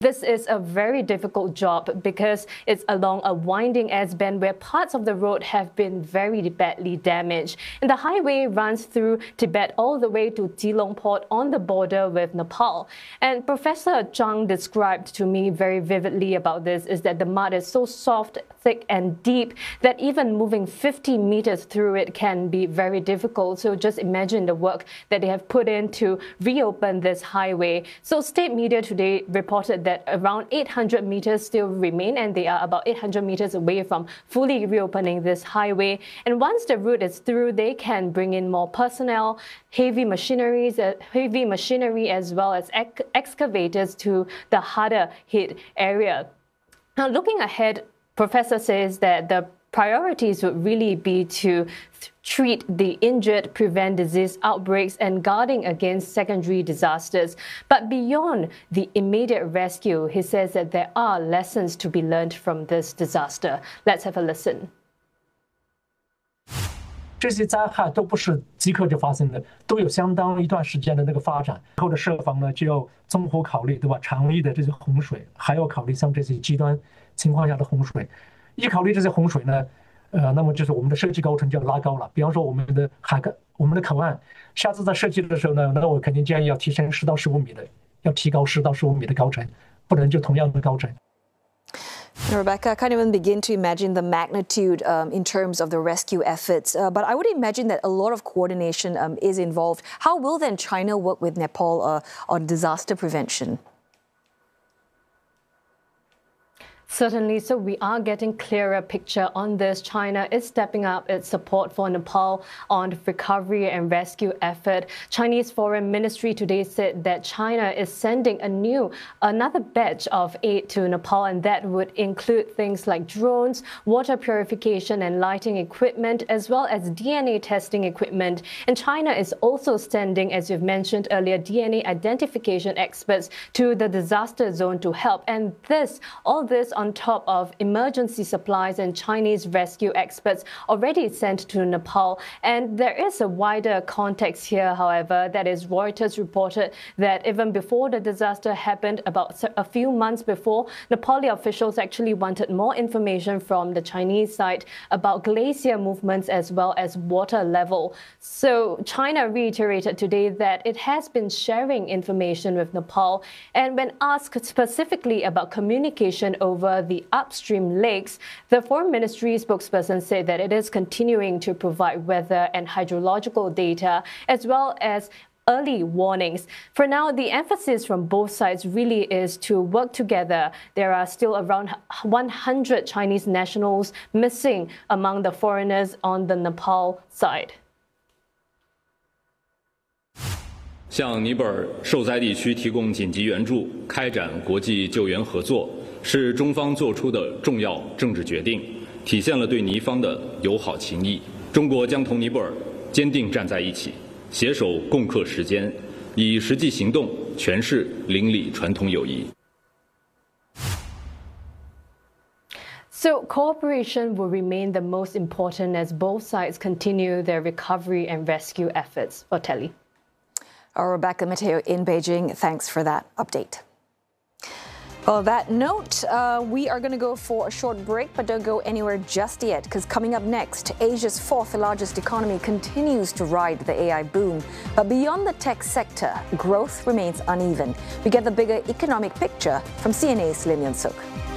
This is a very difficult job because it's along a winding S-bend where parts of the road have been very badly damaged. And the highway runs through Tibet all the way to Geelong Port on the border with Nepal. And Professor Zhang described to me very vividly about this is that the mud is so soft, thick and deep that even moving 50 meters through it can be very difficult. So just imagine the work that they have put in to reopen this highway. So state media today reported that around 800 meters still remain, and they are about 800 meters away from fully reopening this highway. And once the route is through, they can bring in more personnel, heavy machinery as well as excavators to the harder hit area. Now, looking ahead, Professor says that the priorities would really be to treat the injured, prevent disease outbreaks, and guarding against secondary disasters. But beyond the immediate rescue, he says that there are lessons to be learned from this disaster. Let's have a listen. 这些灾害都不是即刻就发生的，都有相当一段时间的那个发展。以后的设防呢，就要综合考虑，对吧？常遇的这些洪水，还要考虑像这些极端情况下的洪水。一考虑这些洪水呢，那么就是我们的设计高程就要拉高了。比方说我们的我们的口岸，下次在设计的时候呢，那我肯定建议要提升10到15米的，要提高10到15米的高程，不能就同样的高程。 Rebecca, I can't even begin to imagine the magnitude in terms of the rescue efforts. But I would imagine that a lot of coordination is involved. How will then China work with Nepal on disaster prevention? Certainly, so we are getting clearer picture on this. China is stepping up its support for Nepal on recovery and rescue effort. Chinese Foreign Ministry today said that China is sending another batch of aid to Nepal, and that would include things like drones, water purification and lighting equipment, as well as DNA testing equipment. And China is also sending, as you've mentioned earlier, DNA identification experts to the disaster zone to help. And all this on top of emergency supplies and Chinese rescue experts already sent to Nepal. And there is a wider context here, however, that is Reuters reported that even before the disaster happened, about a few months before, Nepali officials actually wanted more information from the Chinese side about glacier movements as well as water level. So China reiterated today that it has been sharing information with Nepal. And when asked specifically about communication over the upstream lakes, the Foreign Ministry spokesperson said that it is continuing to provide weather and hydrological data as well as early warnings. For now, the emphasis from both sides really is to work together. There are still around 100 Chinese nationals missing among the foreigners on the Nepal side. 向尼泊尔受灾地区提供紧急援助，开展国际救援合作，是中方做出的重要政治决定，体现了对尼方的友好情谊。中国将同尼泊尔坚定站在一起，携手共克时艰，以实际行动诠释邻里传统友谊。 So cooperation will remain the most important as both sides continue their recovery and rescue efforts. Otelli. Rebecca Mateo in Beijing, thanks for that update. Well, on that note, we are going to go for a short break, but don't go anywhere just yet, because coming up next, Asia's fourth largest economy continues to ride the AI boom. But beyond the tech sector, growth remains uneven. We get the bigger economic picture from CNA's Lim Yun Suk.